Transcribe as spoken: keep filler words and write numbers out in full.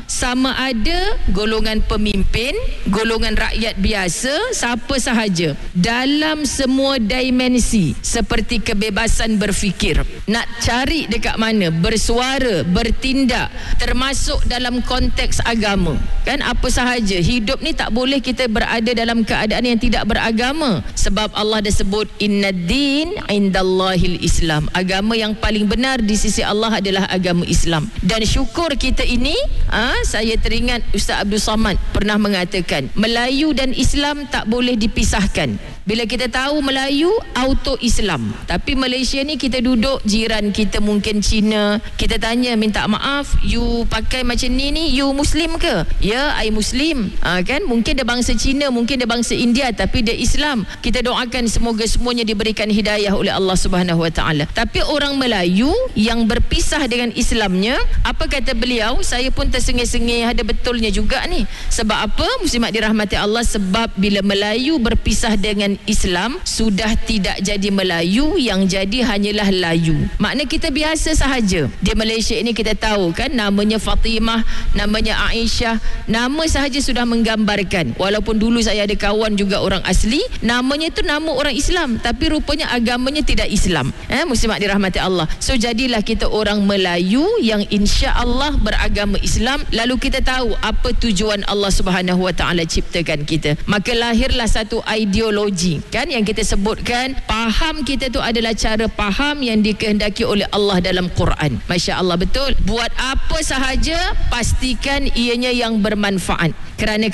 sama ada golongan pemimpin, golongan rakyat biasa, siapa sahaja, dalam semua dimensi seperti kebebasan berfikir, nak cari dekat mana, bersuara, bertindak, termasuk dalam konteks agama. Kan apa sahaja, hidup ni tak boleh kita berada dalam keadaan yang tidak beragama, sebab Allah dah sebut innad-din indallahil Islam, agama yang paling benar di sisi Allah adalah agama Islam. Dan syukur kita ini, ha, saya teringat Ustaz Abdul Samad pernah mengatakan, Melayu dan Islam tak boleh dipisahkan. Bila kita tahu Melayu auto Islam, tapi Malaysia ni kita duduk jiran kita mungkin Cina, kita tanya minta maaf, you pakai macam ni ni, you Muslim ke? Ya, I Muslim. Ha, kan mungkin dia bangsa Cina, mungkin dia bangsa India, tapi dia Islam. Kita doakan semoga semuanya diberikan hidayah oleh Allah Subhanahu Wa Taala. Tapi orang Melayu yang berpisah dengan Islamnya, apa kata beliau? Saya pun tersengih-sengih, ada betulnya juga ni. Sebab apa? Muslimat dirahmati Allah, sebab bila Melayu berpisah dengan Islam, sudah tidak jadi Melayu, yang jadi hanyalah layu. Makna kita biasa sahaja. Di Malaysia ini kita tahu kan, namanya Fatimah, namanya Aisyah, nama sahaja sudah menggambarkan. Walaupun dulu saya ada kawan juga orang asli, namanya tu nama orang Islam, tapi rupanya agamanya tidak Islam. Eh, muslimat dirahmati Allah. So jadilah kita orang Melayu yang insya-Allah beragama Islam, lalu kita tahu apa tujuan Allah Subhanahu Wa Taala ciptakan kita. Maka lahirlah satu ideologi kan yang kita sebutkan, faham kita tu adalah cara faham yang dikehendaki oleh Allah dalam Quran. Masya-Allah, betul. Buat apa sahaja pastikan ianya yang bermanfaat. Kerana